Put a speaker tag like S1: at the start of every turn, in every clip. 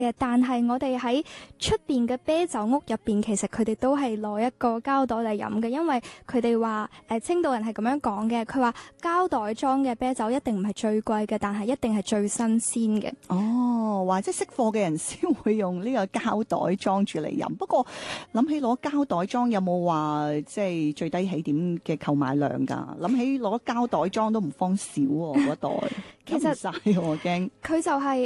S1: 嘅，但係我哋喺出邊嘅啤酒屋入邊，其實佢哋都係攞一個膠袋嚟飲嘅，因為佢哋話青島人係咁樣講嘅，佢話膠袋裝嘅啤酒一定唔係最貴嘅，但係一定係最新鮮嘅。
S2: 哦，或者識貨嘅人先會用呢個膠袋裝住嚟飲。不過諗起攞膠袋裝有冇話即係最低起點嘅購買量㗎？諗起攞膠袋裝都唔方少喎，嗰袋。
S1: 其實
S2: 晒我驚
S1: 佢就係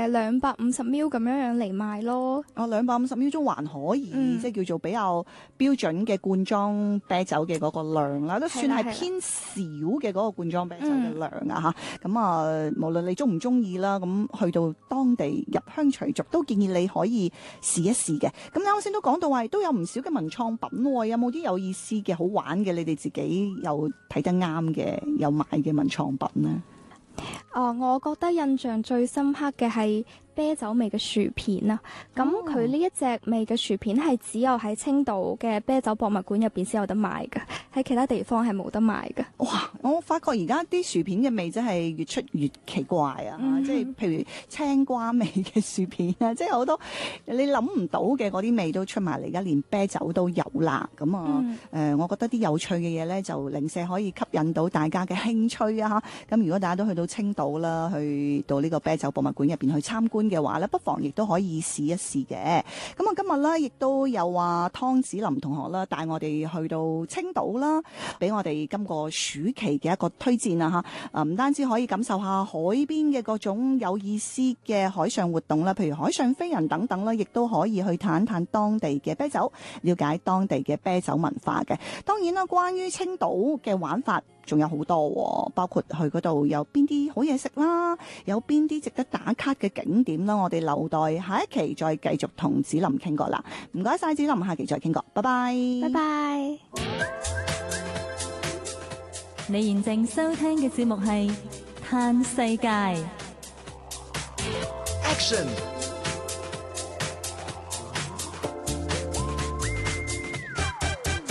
S1: 250ml 咁樣嚟賣咯。
S2: 哦，250ml鐘還可以，即係叫做比較標準嘅罐裝啤酒嘅嗰個量啦，都算係偏少嘅嗰個罐裝啤酒嘅量啊嚇。咁啊，無論你中唔中意啦，咁去到當地入鄉隨俗，都建議你可以試一試嘅。咁啱先都講到話，都有唔少嘅文創品喎，有冇啲有意思嘅、好玩嘅，你哋自己又睇得啱嘅、有買嘅文創品呢？
S1: 我覺得印象最深刻嘅係啤酒味嘅薯片啊！咁佢呢一隻味嘅薯片係只有喺青島嘅啤酒博物館入邊先有得賣嘅，喺其他地方係冇得賣嘅。
S2: 哇！我發覺而家啲薯片嘅味真係越出越奇怪啊！即係譬如青瓜味嘅薯片啊，即係好多你諗唔到嘅嗰啲味都出埋嚟，而家連啤酒都有啦。咁我覺得啲有趣嘅嘢咧，就零舍可以吸引到大家嘅興趣啊！咁如果大家都去到青島啦，去到呢個啤酒博物館入邊去參觀嘅話咧，不妨亦都可以試一試嘅。咁啊，今日咧亦都有話湯子霖同學啦，帶我哋去到青島啦，俾我哋今個暑期嘅一個推薦啊嚇。唔單止可以感受下海邊嘅各種有意思嘅海上活動啦，譬如海上飛人等等啦，亦都可以去探一探當地嘅啤酒，了解當地嘅啤酒文化嘅。當然啦，關於青島嘅玩法仲有好多喎，包括去嗰度有邊啲好嘢食啦，有邊啲值得打卡嘅景點啦，我哋留待下一期再繼續同子霖傾過啦。唔該晒子霖，下期再傾過，拜拜。
S1: 拜拜。
S3: 你現正收聽嘅節目係《嘆世界》。
S4: Action